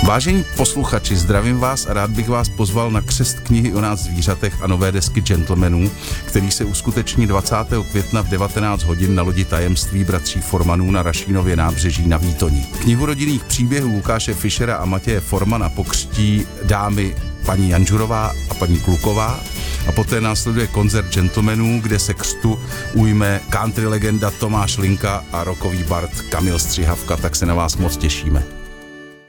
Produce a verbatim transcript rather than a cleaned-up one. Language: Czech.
Vážení posluchači, zdravím vás a rád bych vás pozval na křest knihy o nás zvířatech a nové desky Gentlemanů, který se uskuteční dvacátého května v devatenáct hodin na lodi Tajemství bratří Formanů na Rašínově nábřeží na Výtoni. Knihu rodinných příběhů Lukáše Fischera a Matěje Formana pokřtí dámy paní Janžurová a paní Kluková a poté následuje koncert Gentlemanů, kde se křtu ujme country legenda Tomáš Linka a rockový bard Kamil Střihavka, tak se na vás moc těšíme.